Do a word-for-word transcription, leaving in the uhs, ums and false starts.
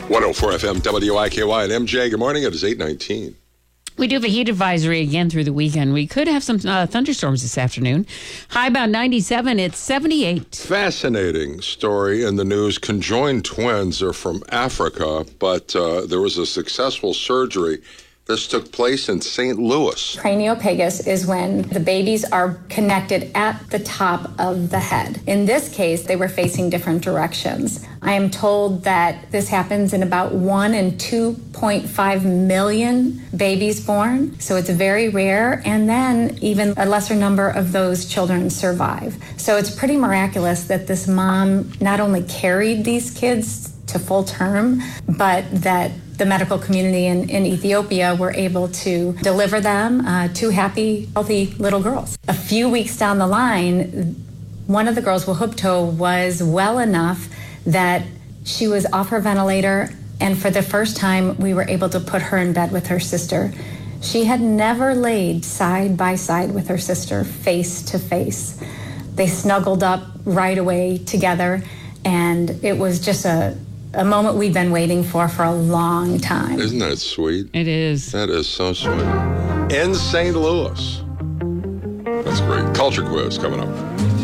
one oh four F M, W I K Y, and M J. Good morning. It is eight nineteen. We do have a heat advisory again through the weekend. We could have some uh, thunderstorms this afternoon. High about ninety-seven. It's seventy-eight. Fascinating story in the news. Conjoined twins are from Africa, but uh, there was a successful surgery. This took place in Saint Louis. Craniopagus is when the babies are connected at the top of the head. In this case, they were facing different directions. I am told that this happens in about one in two point five million babies born. So it's very rare. And then even a lesser number of those children survive. So it's pretty miraculous that this mom not only carried these kids to full term, but that the medical community in, in Ethiopia were able to deliver them uh, two happy, healthy little girls. A few weeks down the line, one of the girls, Wahubto, was well enough that she was off her ventilator, and for the first time, we were able to put her in bed with her sister. She had never laid side by side with her sister, face to face. They snuggled up right away together, and it was just a A moment we've been waiting for for a long time. Isn't that sweet? It is. That is so sweet. In Saint Louis. That's great. Culture quiz coming up.